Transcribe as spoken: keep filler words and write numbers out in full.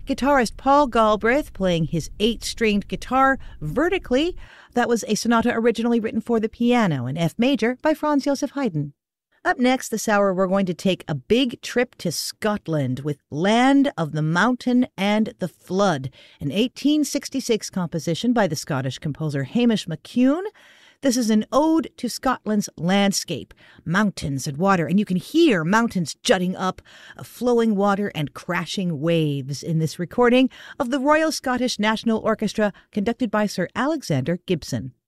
Guitarist Paul Galbraith playing his eight-stringed guitar vertically. That was a sonata originally written for the piano in F major by Franz Joseph Haydn. Up next this hour, we're going to take a big trip to Scotland with Land of the Mountain and the Flood, an eighteen sixty-six composition by the Scottish composer Hamish McCune. This is an ode to Scotland's landscape, mountains and water, and you can hear mountains jutting up, flowing water and crashing waves in this recording of the Royal Scottish National Orchestra conducted by Sir Alexander Gibson.